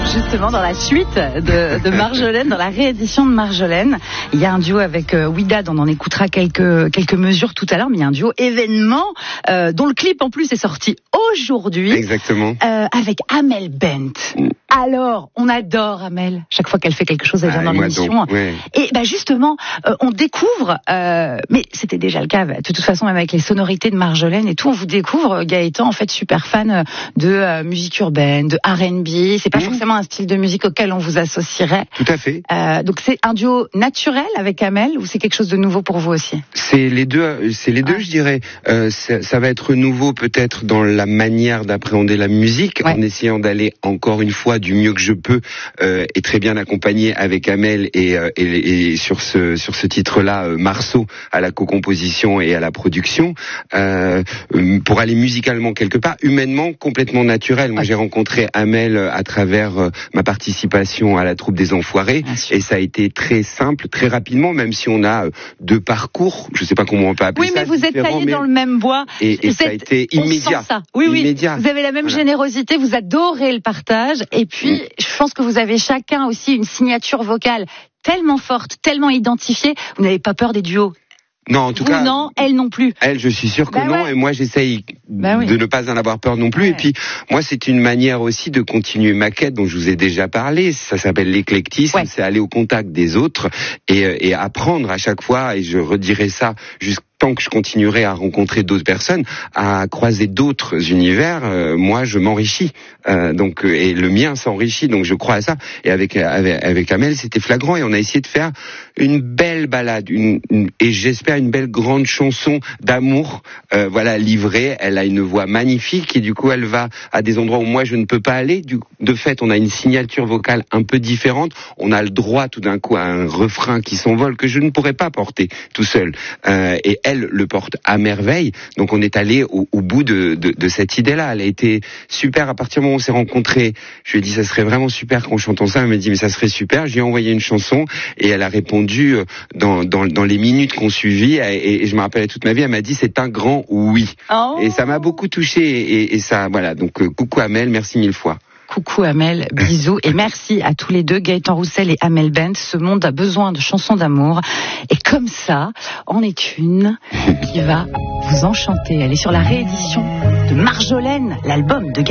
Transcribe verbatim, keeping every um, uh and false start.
Justement, dans la suite de, de Marjolaine, dans la réédition de Marjolaine, il y a un duo avec euh, Ouidad, on en écoutera quelques, quelques mesures tout à l'heure, mais il y a un duo événement euh, dont le clip en plus est sorti aujourd'hui. Exactement. Euh, avec Amel Bent. Mm. Alors, on adore Amel. Chaque fois qu'elle fait quelque chose, elle vient ah, dans l'émission. Donc, ouais. Et bah justement, euh, on découvre, euh, mais c'était déjà le cas, de toute façon, même avec les sonorités de Marjolaine et tout, on vous découvre, Gaëtan, en fait, super fan de euh, musique urbaine, de R and B. C'est pas mmh. forcément un style de musique auquel on vous associerait. Tout à fait. Euh, donc c'est un duo naturel avec Amel ou c'est quelque chose de nouveau pour vous aussi? C'est les deux, c'est les deux, ouais. je dirais. Euh, ça, ça va être nouveau peut-être dans la manière d'appréhender la musique, ouais. en essayant d'aller encore une fois du mieux que je peux euh, et très bien accompagné avec Amel et, euh, et, et sur ce sur ce titre-là, euh, Marceau à la co-composition et à la production, euh, pour aller musicalement quelque part, humainement complètement naturel. Moi, ouais. j'ai rencontré Amel à travers euh, ma participation à la troupe des Enfoirés et ça a été très simple, très rapidement, même si on a euh, deux parcours, je sais pas comment on peut appeler oui, ça. Oui, mais vous êtes taillés dans le même bois. Et, et ça a été immédiat. Ça. Oui, immédiat. oui. Vous avez la même voilà. générosité, vous adorez le partage et puis mm. je pense que vous avez chacun aussi une signature vocale tellement forte, tellement identifiée, vous n'avez pas peur des duos? Non, en tout vous cas. Non, elle non plus. Elle, je suis sûr que bah non, ouais. et moi j'essaye bah oui. de ne pas en avoir peur non plus. Ouais. Et puis, moi, c'est une manière aussi de continuer ma quête dont je vous ai déjà parlé. Ça s'appelle l'éclectisme, ouais. c'est aller au contact des autres et, et apprendre à chaque fois, et je redirai ça jusqu'à tant que je continuerai à rencontrer d'autres personnes, à croiser d'autres univers, euh, moi je m'enrichis. Euh, donc et le mien s'enrichit, donc je crois à ça. Et avec avec, avec Amel, c'était flagrant et on a essayé de faire une belle balade, une, une et j'espère une belle grande chanson d'amour. Euh, voilà, livrée. Elle a une voix magnifique et du coup elle va à des endroits où moi je ne peux pas aller. Du, de fait, on a une signature vocale un peu différente. On a le droit tout d'un coup à un refrain qui s'envole que je ne pourrais pas porter tout seul. Euh, et elle le porte à merveille. Donc on est allé au, au bout de, de, de cette idée-là. Elle a été super. À partir du moment où on s'est rencontrés, je lui ai dit ça serait vraiment super qu'on chante ensemble. Elle m'a dit mais ça serait super. Je lui ai envoyé une chanson et elle a répondu dans, dans, dans les minutes qu'on suivit. Et, et je me rappelle toute ma vie, elle m'a dit c'est un grand oui. Oh. Et ça m'a beaucoup touché. Et, et ça, voilà. Donc euh, coucou Amel, merci mille fois. Coucou Amel, bisous et merci à tous les deux, Gaëtan Roussel et Amel Bent. Ce monde a besoin de chansons d'amour et comme ça, en est une qui va vous enchanter. Elle est sur la réédition de Marjolaine, l'album de